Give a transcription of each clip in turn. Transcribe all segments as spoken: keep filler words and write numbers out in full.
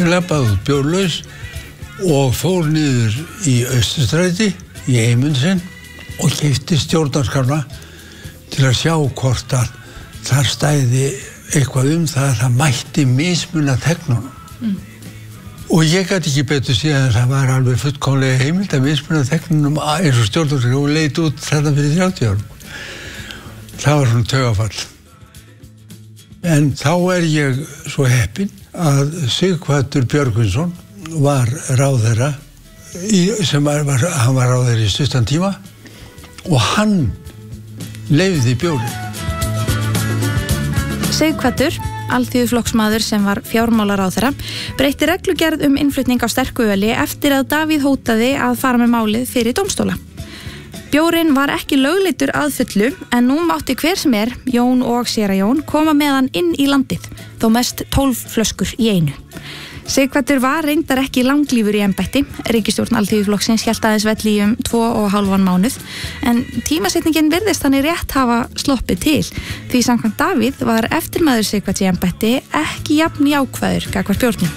Ég labbaði út bjórlaus og fór niður í Austurstræti í Eymundsen og keypti stjórnarskrána til að sjá hvort að þar stæði eitthvað um það að það mætti mismuna þegnunum. Mm. Og ég gat ekki betur síðan að það var alveg fullkomlega heimild að mismuna þegnunum eins og stjórnarskrána og leit út þetta fyrir þrjátíu árum. Það var svona taugafall. En þá er ég svo heppinn að Sighvatur Björgvinsson var ráðherra, í, sem var, var, hann var ráðherra í stuttan tíma og hann leyfði bjórinn. Sighvatur, alþýðuflokksmaður sem var fjármálaráðherra, breytti reglugerð um innflutning á sterku öli eftir að Davíð hótaði að fara með málið fyrir dómstóla. Bjórinn var ekki lögleiddur að fullu en nú mátti hver sem er, Jón og séra Jón, koma með hann inn í landið, þó mest tólf flöskur í einu. Sighvatur var reyndar ekki langlífur í embætti, ríkisstjórn Alþýðuflokksins hélt aðeins velli um tvo og hálfan mánuð, en tímasetningin virðist þannig rétt hafa sloppið til, því samkvæmt Davíð var eftirmaður Sighvats í embætti ekki jafn jákvæður gagnvart bjórnum.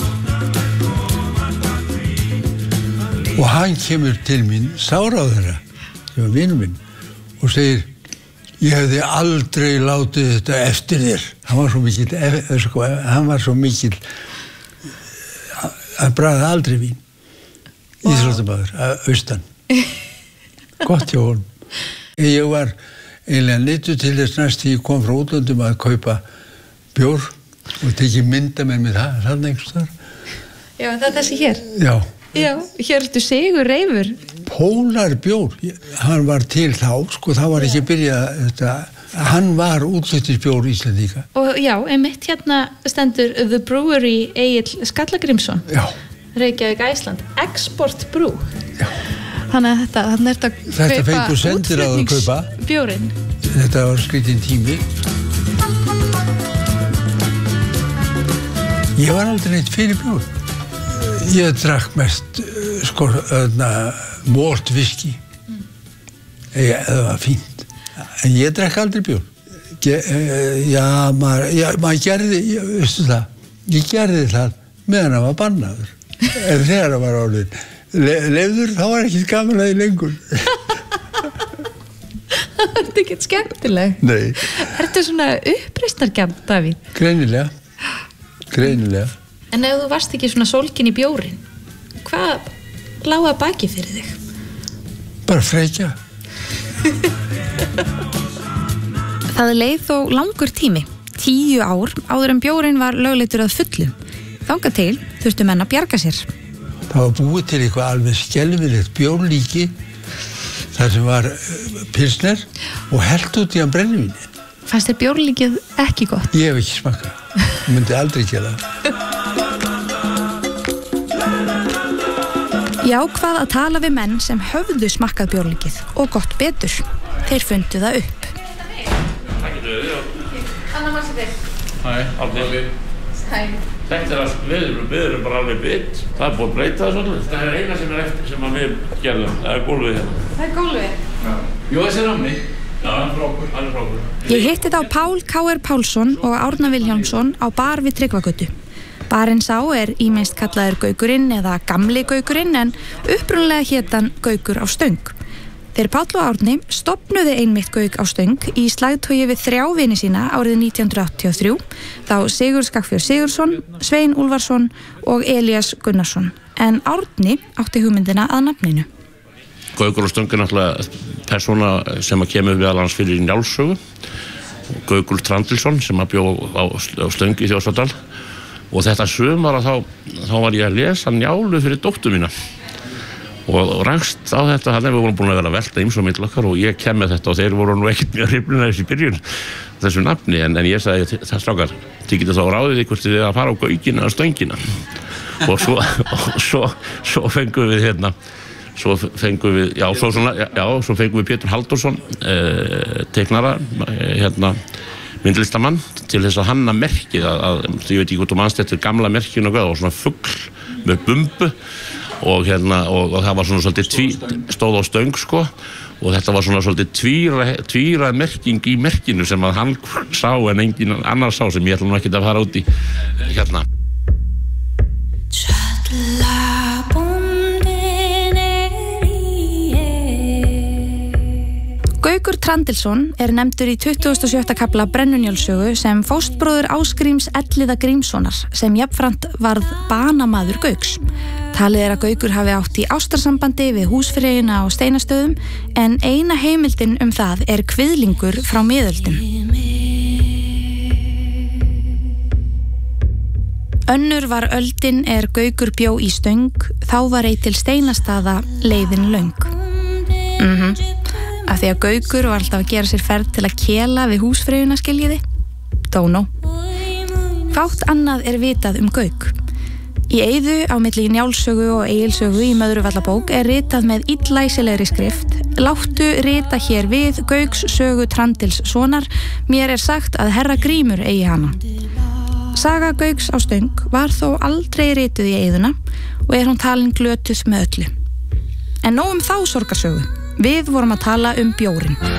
Og hann kemur til mín, sáráðherra, sem var vinur minn, og segir, ég hefði aldrei látið þetta eftir þér. Hann var svo mikill, sko, hann var svo mikill, hann bragði aldrei vín. Wow. Íþróttamaður, að austan. Gott hjá honum. Ég var eiginlega neittur til þess næst því ég kom frá útlöndum að kaupa bjór og tekið mynda með mig það, þarna einhvers þar. Já, það er þessi hér? Já. Já, hér ertu Sigur Reifur. Pólar bjór, hann var til þá, sko, það var ekki byrjað, þetta, hann var útflutningsbjór Íslendinga. Og já, einmitt hérna stendur The Brewery Egill Skallagrímsson. Já. Reykjavík, Æsland. Export Brew. Já. Þannig að þetta, þannig er þetta að kaupa útflutningsbjórinn. Þetta var skrítinn tími. Ég var aldrei neitt fyrir bjór. Ég drakk mest sko, malt whisky. Mm. Eða það var fínt. En ég drakk aldrei bjór. Ge, já, maður, já, maður gerði, ég, veistu það, ég gerði það meðan það var bannaður. En þegar það var orðið le, lefður, þá var ekki gaman að því lengur. Það er ekki skemmtileg. Nei. Ertu svona uppreisnargjarn, Davíð? Greinilega. Greinilega. En ef þú varst ekki svona sólgin í bjórin, hvað lá að baki fyrir þig? Bara frekja. Það leið þó langur tími, tíu ár, áður en bjórin var lögleiddur að fullu. Þangað til þurftu menn að bjarga sér. Það var búið til eitthvað alveg skelfilegt bjórlíki, þar sem var pilsner og hellt út í hann brennivíni. Fannst þér bjórlíkið ekki gott? Ég hef ekki smakkað. Ég myndi aldrei gera það. Ég ákvað að tala við menn sem höfðu smakkað bjórlíkið og gott betur. Þeir fundu það upp. Anna Marsetti. Hæ, Aldi. Hæ. Þetta er að við, við erum bara alveg bit. Það er búið að breyta það svolítið. Það er eina sem er eftir sem að við gerðum. Það er gólfið hérna. Það er gólfið? Já. Jú, þessi er rammi. Já, hann er frá okkur. Hann er frá okkur. Ég hitti þá Pál K R Pálsson og Árna Vilhjálmsson á bar við Tryggvagötu. Barinn sá er ýmist kallaður Gaukurinn eða Gamli Gaukurinn en upprunalega hét hann Gaukur á Stöng. Þeir Páll og Árni stofnuðu einmitt Gauk á Stöng í slagtogi við þrjá vini sína árið nítján hundruð áttatíu og þrjú, þá Sigurð Skagfjörð Sigurðsson, Svein Úlfarsson og Elías Gunnarsson. En Árni átti hugmyndina að nafninu. Gaukur á Stöng er náttúrulega persóna sem að kemur við alans fyrir í Njálssögu. Gaukur Trandilsson sem að bjó á, á Stöng í Þjórsádal. Og þetta sumar að þá, þá var ég að lesa Njálu fyrir dóttur mína og rakst á þetta, þannig að við vorum búin að vera að velta ýmsum milli okkar og ég kem með þetta og þeir voru nú ekkert mjög hrifnir þessi byrjun þessu nafni, en, en ég sagði það strákar, þið getur þá ráðið ykkur til að fara á Gaukina og Stöngina og svo, og svo, svo fengum við hérna, svo fengum við, já, svo, svona, já, svo fengum við Pétur Halldórsson, eh, teiknara, eh, hérna, myndlistamann til þess að hanna merkið að, að ég veit ekki hvort þú manst eftir gamla merkinu og hvað, og svona fugl með bumbu og hérna, og, og það var svona svolítið tví, stóð á Stöng sko og þetta var svona svolítið tvíra, tvíra merking í merkinu sem að hann sá en engin annar sá sem ég ætla nú ekki að fara út í hérna. Gaukur Trandilsson er nefndur í tuttugasta og sjötta kafla Brennunjálssögu sem fóstbróðir Ásgríms Elliða Grímssonar sem jafnframt varð banamaður Gauks. Talið er að Gaukur hafi átt í ástarsambandi við húsfreyjuna á Steinastöðum en eina heimildin um það er kviðlingur frá miðöldum. Önnur var öldin er Gaukur bjó í Stöng, þá var ei til Steinastaða leiðin löng. Mhm. Af því að Gaukur var alltaf að gera sér ferð til að kela við húsfreyjuna skiljiði. Dónó. Fátt annað er vitað um Gauk. Í eyðu á milli Njálssögu og Egilssögu í Möðruvallabók er ritað með illæsilegri skrift. Láttu rita hér við Gauks sögu Trandilssonar, mér er sagt að herra Grímur eigi hana. Saga Gauks á Stöng var þó aldrei rituð í eyðuna og er hún talin glötuð með öllu. En nóg um þá sorgarsögu. Við vorum að tala um bjórinn.